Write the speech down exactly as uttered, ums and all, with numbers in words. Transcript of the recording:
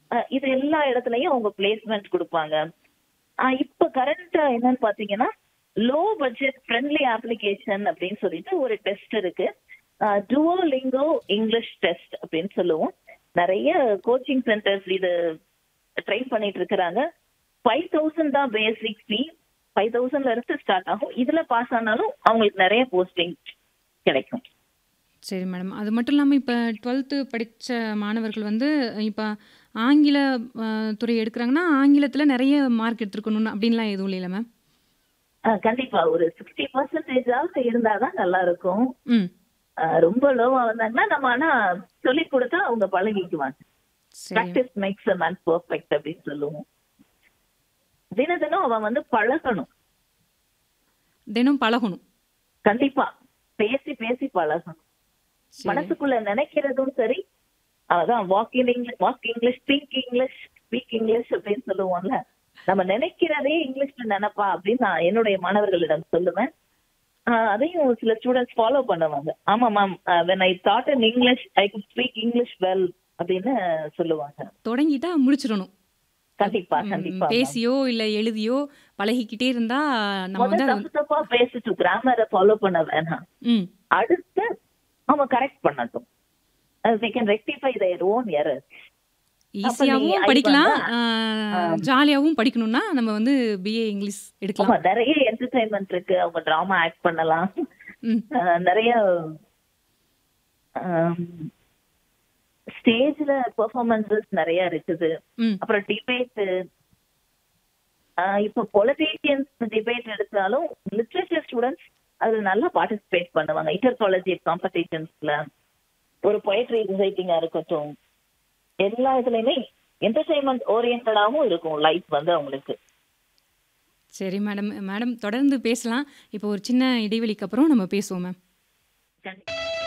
அ இது எல்லா இடத்துலயும் அவங்க பிளேஸ்மெண்ட் குடுப்பாங்க. அ இப்ப கரண்ட்டா என்னன்னு பார்த்தீங்கன்னா, லோ பட்ஜெட் ஃப்ரெண்ட்லி அப்ளிகேஷன் அப்படின்னு சொல்லிட்டு ஒரு டெஸ்ட் இருக்கு. அ டுவோலிங்கோ இங்கிலீஷ் டெஸ்ட் அப்படின்னு சொல்லுவோம். நெறைய கோச்சிங் சென்டர்ஸ் இது ட்ரெயின் பண்ணிட்டு இருக்கிறாங்க. ஐயாயிரம் தான் பேசிக் ஃபீ. ஐயாயிரம்ல இருந்து ஸ்டார்ட் ஆகும். இதுல பாஸ் ஆனாலும் அவங்களுக்கு நெறைய போஸ்டிங் கிடைக்கும். சரி மேடம். அது மட்டும் இல்லாம இப்ப பன்னிரண்டாவது படிச்ச மாணவர்கள் வந்து இப்ப ஆங்கில அ துறை எடுக்குறாங்கன்னா, ஆங்கிலத்தில நெறைய மார்க் எடுத்திருக்கணும்னு அப்படின்லாம் எதுவும் இல்லைல்ல மேம்? அ கண்டிப்பா. ஒரு அறுபது சதவீதம் ஆவது இருந்தா தான் நல்லா இருக்கும். ம். அ ரொம்ப லோவா வந்தாங்கன்னா, நம்ம ஆனா சொல்லிக் குடுத்தா அவங்க பழகிக்குவாங்க. சரி. Practice makes a man perfect அப்படின்னு சொல்லுவோம். தினம் தினம் அவன் வந்து பழகணும். தினம் பழகணும். கண்டிப்பா. பேசி பேசி பழகணும். சரி. மனசுக்குள்ள நினைக்கிறதும் சரி, அதான் walk in English walk English, think English, speak English அப்படின்னு சொல்லுவோம்ல. நம்ம நினைக்கிறதே இங்கிலீஷ்ல நினைப்பா அப்படின்னு நான் என்னுடைய மாணவர்களிடம் சொல்லுவேன். அ அதையும் சில ஸ்டூடண்ட்ஸ் ஃபாலோ பண்ணுவாங்க. ஆமா ma'am, a when I thought in English, I could speak English well அப்படின்னு சொல்லுவாங்க. தொடங்கிட்டா முடிச்சிரணும். கண்டிப்பா, ம். கண்டிப்பா மேம். பேசியோ, இல்ல எழுதியோ பழகிக்கிட்டே இருந்தா நம்ம மொத வந்து அத தப்பு தப்பா பேசிட்டு கிராமர ஃபாலோ பண்ண வேணாம். ம். அடுத்து அவங்க கரெக்ட் பண்ணட்டும். They can rectify their own error. அப்ப நீ ஈஸியாவும் ஐ படிக்கலாம். வந்து அ ஆ, ஜாலியாவும் படிக்கணும்னா, நம்ம வந்து பிஏ இங்கிலீஷ் ஆமா எடுக்கலாம். நெறைய என்டர்டெயின்மென்ட் இருக்கு. அவங்க டிராமா ஆக்ட் பண்ணலாம். ம். அ நெறைய அம் ஸ்டேஜ்ல பெர்ஃபார்மன்ஸஸ் நெறைய இருக்குது. ம். அப்புறம் டிபேட் ஆ இப்போ பொலிட்டீஷியன்ஸ் டிபேட் எடுத்தாலும் லிட்ரேச்சர் ஸ்டூடண்ட்ஸ் அதுல நல்லா பார்ட்டிசிபேட் பண்ணுவாங்க. இன்டர் காலேஜியேட் காம்படிஷன்ஸ்ல ஒரு பொயட்ரி ரைட்டிங்கா இருக்கட்டும். எல்லா இதுலயுமே என்டர்டெயின்மெண்ட் ஓரியன்டடாவும் இருக்கும் லைஃப் வந்து அவங்களுக்கு. சரி மேடம். மேடம் தொடர்ந்து பேசலாம். இப்போ ஒரு சின்ன இடைவெளிக்கு அப்புறம் நம்ம பேசுவோம் மேம். கண்டிப்பா.